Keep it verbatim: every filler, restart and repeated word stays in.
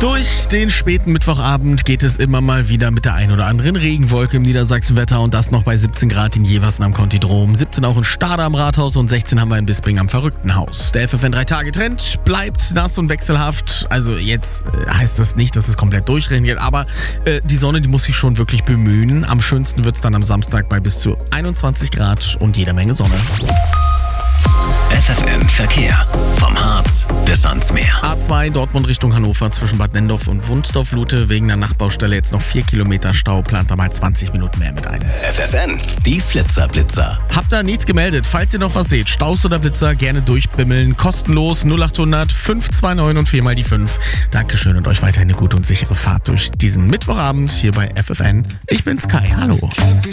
Durch den späten Mittwochabend geht es immer mal wieder mit der ein oder anderen Regenwolke im Niedersachsenwetter und das noch bei siebzehn Grad in Jeversen am Kontidrom, siebzehn auch in Stade am Rathaus und sechzehn haben wir in Bisping am Verrücktenhaus. Der F F N drei Tage Trend bleibt nass und wechselhaft. Also jetzt äh, heißt das nicht, dass es komplett durchregnet, aber äh, die Sonne, die muss sich schon wirklich bemühen. Am schönsten wird es dann am Samstag bei bis zu einundzwanzig Grad und jeder Menge Sonne. F F N Verkehr. Vom Harz bis ans Meer. A zwei Dortmund Richtung Hannover zwischen Bad Nendorf und Wunsdorf-Lute. Wegen der Nachbaustelle jetzt noch vier Kilometer Stau. Plant da mal zwanzig Minuten mehr mit ein. F F N, die Flitzer-Blitzer. Habt da nichts gemeldet? Falls ihr noch was seht, Staus oder Blitzer, gerne durchbimmeln. Kostenlos null acht hundert fünf zwei neun und vier mal die fünf. Dankeschön und euch weiterhin eine gute und sichere Fahrt durch diesen Mittwochabend hier bei F F N. Ich bin Sky. Hallo.